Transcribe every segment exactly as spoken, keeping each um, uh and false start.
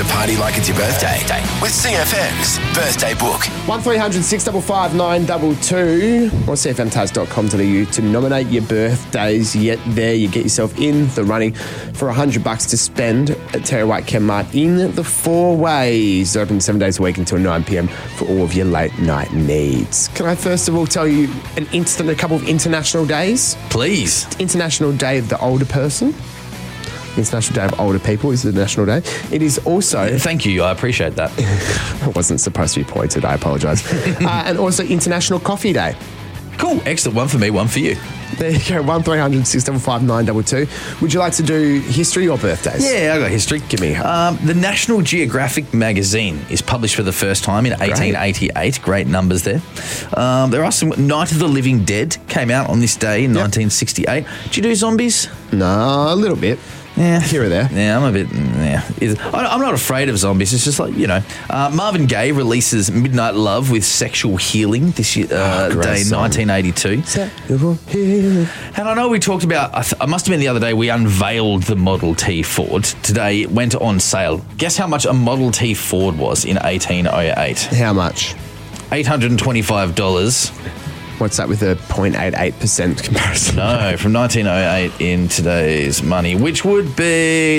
to party like it's your birthday with C F M's Birthday Book. one three hundred six five five nine two two or c f m taz dot com dot a u to nominate your birthdays. Yet there you get yourself in the running for one hundred bucks to spend at Terry White Chemmart in the Four Ways. Open seven days a week until nine p.m. for all of your late night needs. Can I first of all tell you an instant, a couple of international days? Please. International Day of the Older Person. International Day of Older People is the national day. It is also... Thank you, I appreciate that. It wasn't supposed to be pointed, I apologise. uh, and also International Coffee Day. Cool, excellent. One for me, one for you. There you go, one three hundred six five five nine two two. Would you like to do history or birthdays? Yeah, I got history. Give me a um, The National Geographic magazine is published for the first time in Great. eighteen eighty-eight. Great numbers there. Um, there are some... Night of the Living Dead came out on this day in Yep. nineteen sixty-eight. Did you do zombies? No, a little bit. Yeah. Here or there. Yeah, I'm a bit... Yeah. I- I'm not afraid of zombies. It's just like, you know. Uh, Marvin Gaye releases Midnight Love with Sexual Healing this year, uh, Oh, great day in song. nineteen eighty-two. And I know we talked about, I, th- I must have been the other day, we unveiled the Model T Ford. Today it went on sale. Guess how much a Model T Ford was in eighteen oh eight? How much? eight hundred twenty-five dollars. What's that with a zero point eight eight percent comparison? No, from nineteen oh eight in today's money, which would be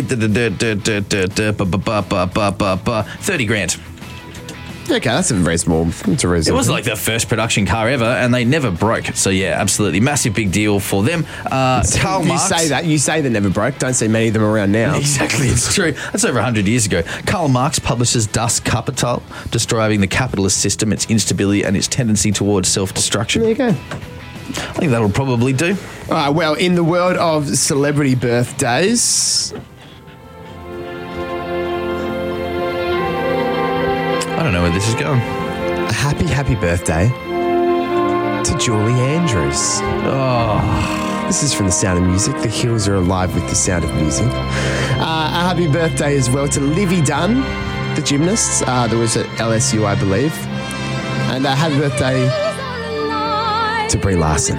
thirty grand. Okay, that's a very small... It's a It reasonable. was like the first production car ever, and they never broke. So yeah, absolutely massive big deal for them. Uh, Karl you Marx. say that. You say they never broke. Don't see many of them around now. Exactly, it's true. That's over one hundred years ago. Karl Marx publishes Das Kapital, describing the capitalist system, its instability, and its tendency towards self-destruction. There you go. I think that'll probably do. All right, well, in the world of celebrity birthdays... I don't know where this is going. A happy, happy birthday to Julie Andrews. Oh, This is from The Sound of Music. The Hills are alive with the sound of music. Uh, a happy birthday as well to Livy Dunn, the gymnast. Uh, there was at L S U, I believe. And a happy birthday to Brie Larson.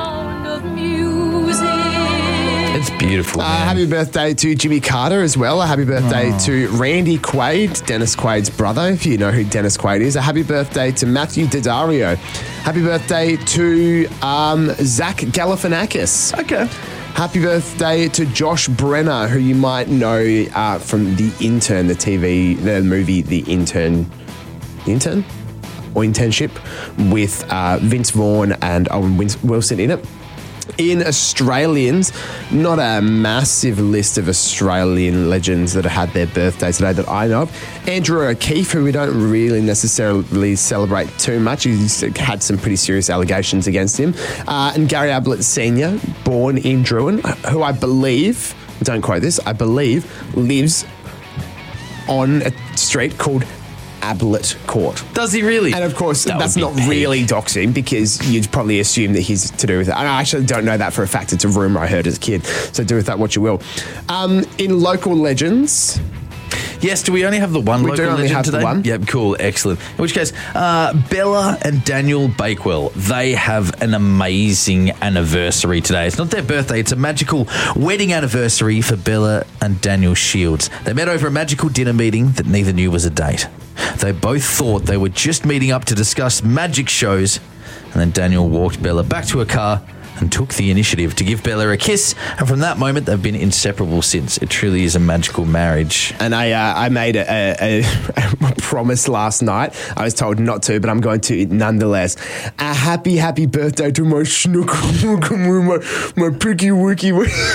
it's beautiful. Uh, man. happy birthday to Jimmy Carter as well. A happy birthday Oh. to Randy Quaid, Dennis Quaid's brother, if you know who Dennis Quaid is. A happy birthday to Matthew Daddario. Happy birthday to um, Zach Galifianakis. Okay. Happy birthday to Josh Brenner, who you might know uh, from The Intern, the T V, the movie The Intern. The Intern? Or Internship, with uh, Vince Vaughn and Owen Wins- Wilson in it. In Australians, not a massive list of Australian legends that have had their birthday today that I know of. Andrew O'Keefe, who we don't really necessarily celebrate too much. He's had some pretty serious allegations against him. Uh, and Gary Ablett Senior, born in Druin, who I believe, don't quote this, I believe lives on a street called Ablett Court. Does he really? And of course, That that's would not be peak. really doxing, because you'd probably assume that he's to do with it. I actually don't know that for a fact. It's a rumour I heard as a kid. So do with that what you will. Um, in local legends... Yes, do we only have the one We local do only legend have the today? one. Yep, cool, excellent. In which case, uh, Bella and Daniel Bakewell, they have an amazing anniversary today. It's not their birthday, it's a magical wedding anniversary for Bella and Daniel Shields. They met over a magical dinner meeting that neither knew was a date. They both thought they were just meeting up to discuss magic shows, and then Daniel walked Bella back to her car and took the initiative to give Bella a kiss, and from that moment they've been inseparable since. It truly is a magical marriage. And I uh, I made a, a, a promise last night. I was told not to, but I'm going to nonetheless. A happy, happy birthday to my snooker, my, my pricky wookie.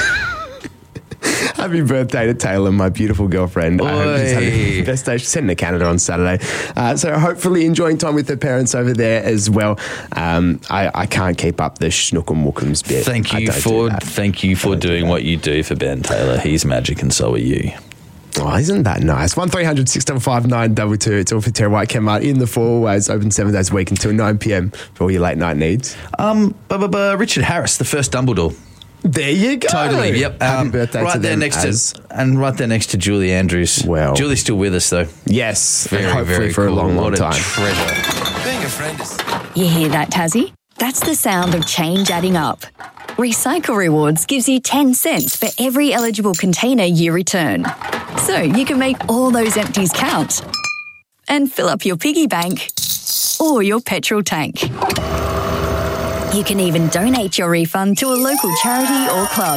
Happy birthday to Taylor, my beautiful girlfriend. I hope she's having the best day. She's heading to Canada on Saturday. Uh, so hopefully enjoying time with her parents over there as well. Um, I, I can't keep up the schnookum wookums bit. Thank I you don't do for that. thank you for don't do doing that. what you do for Ben Taylor. He's magic and so are you. Oh, isn't that nice? one three hundred six five nine two two. It's all for Terry White Chemmart in the Four Ways, open seven days a week until nine p.m. for all your late night needs. Um, bu- bu- bu- Richard Harris, the first Dumbledore. There you go. Totally. Yep. Happy Um, birthday right to there them next as to and right there next to Julie Andrews. Well. Julie's still with us though. yes, Very, and hopefully very for cool. a long, long what time. a treasure. Being a friend is... You hear that, Tassie? That's the sound of change adding up. Recycle Rewards gives you ten cents for every eligible container you return. So you can make all those empties count and fill up your piggy bank or your petrol tank. You can even donate your refund to a local charity or club.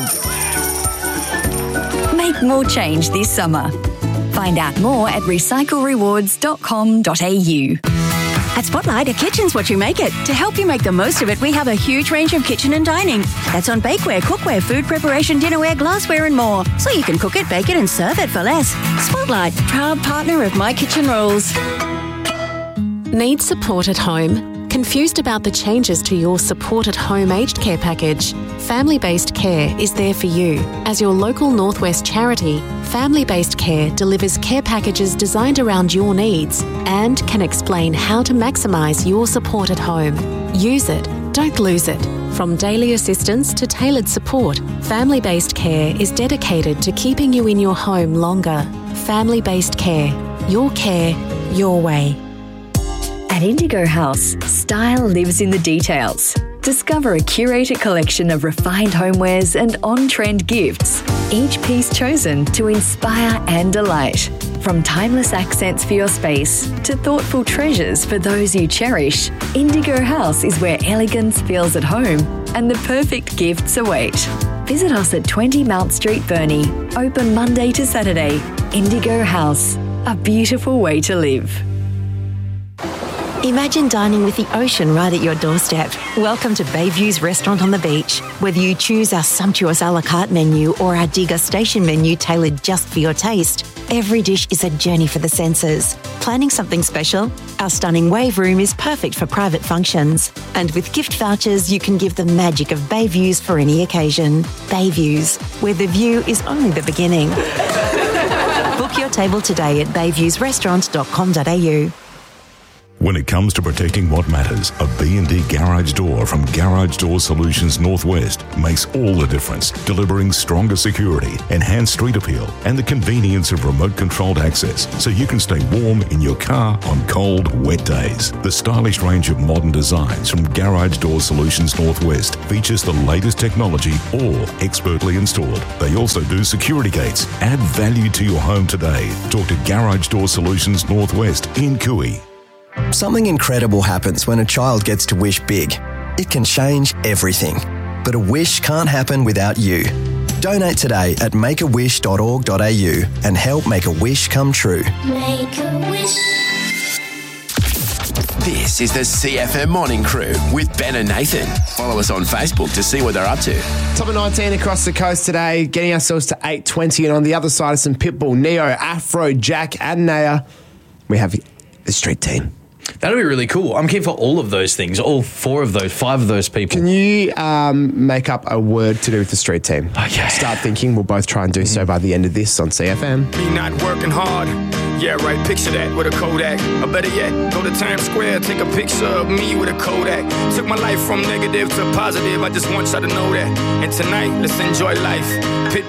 Make more change this summer. Find out more at recycle rewards dot com dot a u. At Spotlight, a kitchen's what you make it. To help you make the most of it, we have a huge range of kitchen and dining. That's on bakeware, cookware, food preparation, dinnerware, glassware and more. So you can cook it, bake it and serve it for less. Spotlight, proud partner of My Kitchen Rules. Need support at home? Confused about the changes to your Support at Home aged care package? Family Based Care is there for you. As your local Northwest charity, Family Based Care delivers care packages designed around your needs and can explain how to maximise your support at home. Use it, don't lose it. From daily assistance to tailored support, Family Based Care is dedicated to keeping you in your home longer. Family Based Care. Your care, your way. At Indigo House, style lives in the details. Discover a curated collection of refined homewares and on-trend gifts, each piece chosen to inspire and delight. From timeless accents for your space to thoughtful treasures for those you cherish, Indigo House is where elegance feels at home and the perfect gifts await. Visit us at twenty Mount Street, Burnie. Open Monday to Saturday. Indigo House, a beautiful way to live. Imagine dining with the ocean right at your doorstep. Welcome to Bayview's Restaurant on the Beach. Whether you choose our sumptuous a la carte menu or our degustation menu tailored just for your taste, every dish is a journey for the senses. Planning something special? Our stunning wave room is perfect for private functions. And with gift vouchers, you can give the magic of Bayviews for any occasion. Bayviews, where the view is only the beginning. Book your table today at bayviews restaurant dot com dot a u. When it comes to protecting what matters, a B and D garage door from Garage Door Solutions Northwest makes all the difference, delivering stronger security, enhanced street appeal, and the convenience of remote-controlled access so you can stay warm in your car on cold, wet days. The stylish range of modern designs from Garage Door Solutions Northwest features the latest technology, all expertly installed. They also do security gates. Add value to your home today. Talk to Garage Door Solutions Northwest in Cooey. Something incredible happens when a child gets to wish big. It can change everything. But a wish can't happen without you. Donate today at make a wish dot org dot a u and help make a wish come true. Make a wish. This is the C F M Morning Crew with Ben and Nathan. Follow us on Facebook to see what they're up to. Top of nineteen across the coast today, getting ourselves to eight twenty. And on the other side of some Pitbull, Neo, Afro, Jack, and Naya, we have the street team. That'll be really cool. I'm keen for all of those things, all four of those, five of those people. Can you um, make up a word to do with the street team? Okay. Start thinking. We'll both try and do so by the end of this on C F M. Me not working hard. Yeah, right. Picture that with a Kodak. Or better yet, go to Times Square, take a picture of me with a Kodak. Took my life from negative to positive. I just want y'all to know that. And tonight, let's enjoy life. Pit